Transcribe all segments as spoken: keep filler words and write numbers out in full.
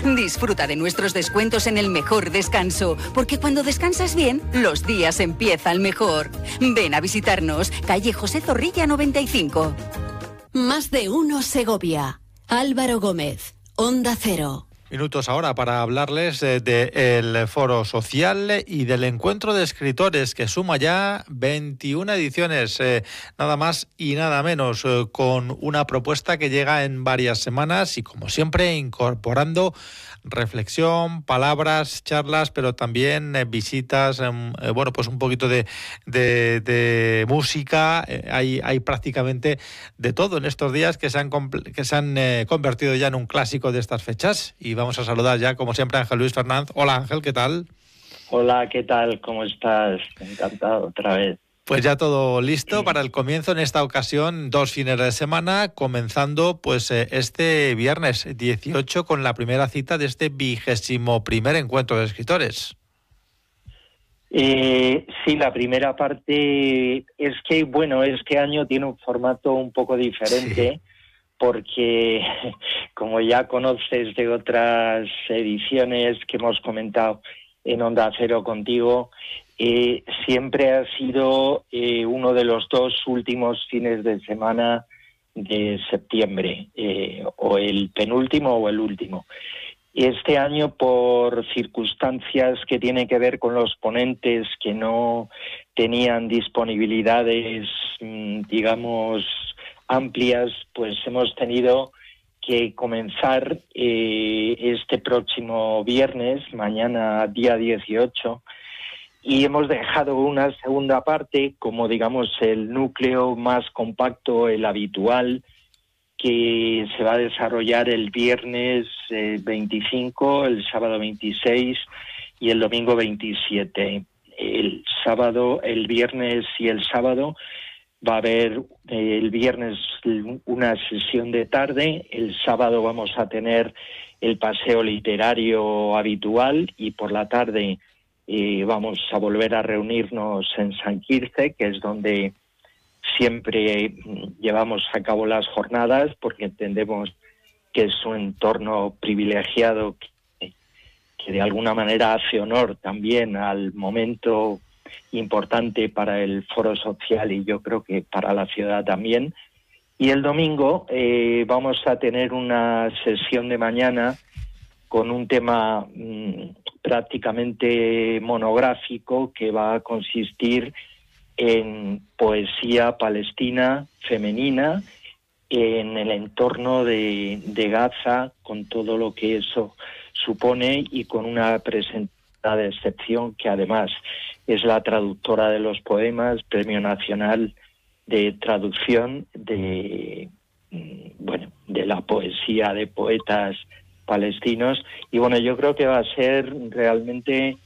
Disfruta de nuestros descuentos en el mejor descanso, porque cuando descansas bien, los días empiezan mejor. Ven a visitarnos, calle José Zorrilla noventa y cinco. Más de uno Segovia. Álvaro Gómez, Onda Cero. Minutos ahora para hablarles eh, del Foro Social y del Encuentro de Escritores, que suma ya veintiuna ediciones, eh, nada más y nada menos, eh, con una propuesta que llega en varias semanas y, como siempre, incorporando reflexión, palabras, charlas, pero también eh, visitas, eh, bueno, pues un poquito de, de, de música. Eh, hay, hay prácticamente de todo en estos días que se han, que se han eh, convertido ya en un clásico de estas fechas. Y vamos a saludar ya, como siempre, a Ángel Luis Fernández. Hola, Ángel, ¿qué tal? Hola, ¿qué tal? ¿Cómo estás? Encantado otra vez. Pues ya todo listo para el comienzo en esta ocasión, dos fines de semana, comenzando pues este viernes dieciocho con la primera cita de este vigésimo primer encuentro de escritores. Eh, sí, la primera parte es que, bueno, este año tiene un formato un poco diferente, sí, porque, como ya conoces de otras ediciones que hemos comentado en Onda Cero contigo, Eh, siempre ha sido eh, uno de los dos últimos fines de semana de septiembre, eh, o el penúltimo o el último. Este año, por circunstancias que tienen que ver con los ponentes que no tenían disponibilidades, digamos, amplias, pues hemos tenido que comenzar eh, este próximo viernes, mañana día dieciocho, y hemos dejado una segunda parte como, digamos, el núcleo más compacto, el habitual, que se va a desarrollar el viernes eh, veinticinco, el sábado veintiséis y el domingo veintisiete. El sábado, el viernes y el sábado va a haber eh, el viernes una sesión de tarde, el sábado vamos a tener el paseo literario habitual y por la tarde Eh, vamos a volver a reunirnos en San Quirce, que es donde siempre llevamos a cabo las jornadas, porque entendemos que es un entorno privilegiado que, que de alguna manera hace honor también al momento importante para el Foro Social y yo creo que para la ciudad también. Y el domingo eh, vamos a tener una sesión de mañana con un tema mmm, prácticamente monográfico que va a consistir en poesía palestina femenina en el entorno de, de Gaza, con todo lo que eso supone y con una presentada de excepción que además es la traductora de los poemas, Premio Nacional de Traducción de, bueno, de la poesía de poetas palestinos. Y bueno, yo creo que va a ser realmente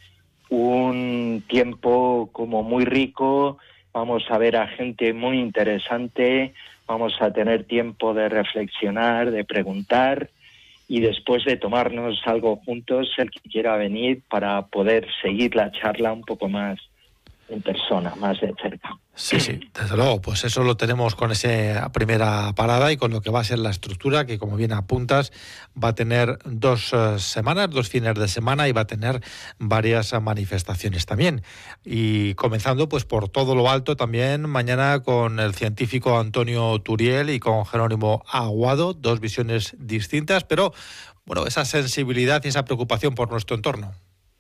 un tiempo como muy rico, vamos a ver a gente muy interesante, vamos a tener tiempo de reflexionar, de preguntar y después de tomarnos algo juntos, el que quiera venir para poder seguir la charla un poco más en persona, más de cerca. Sí, sí, desde luego, pues eso lo tenemos con esa primera parada y con lo que va a ser la estructura, que como bien apuntas, va a tener dos uh, semanas, dos fines de semana y va a tener varias uh, manifestaciones también. Y comenzando pues por todo lo alto también mañana con el científico Antonio Turiel y con Jerónimo Aguado, dos visiones distintas, pero bueno, esa sensibilidad y esa preocupación por nuestro entorno.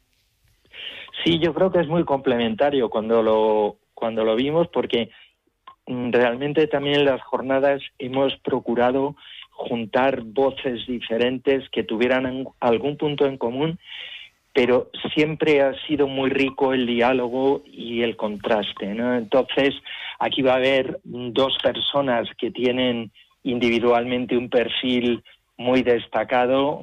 Sí, yo creo que es muy complementario cuando lo cuando lo vimos, porque realmente también en las jornadas hemos procurado juntar voces diferentes que tuvieran algún punto en común, pero siempre ha sido muy rico el diálogo y el contraste, ¿no? Entonces, aquí va a haber dos personas que tienen individualmente un perfil muy destacado.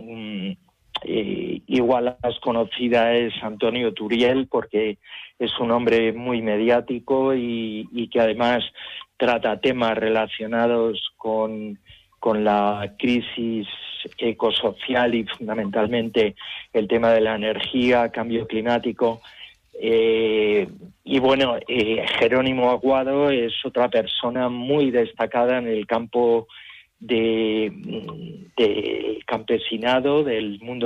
Eh, igual la más conocida es Antonio Turiel, porque es un hombre muy mediático y, y que además trata temas relacionados con, con la crisis ecosocial y fundamentalmente el tema de la energía, cambio climático. Eh, y bueno, eh, Jerónimo Aguado es otra persona muy destacada en el campo de, de campesinado, del mundo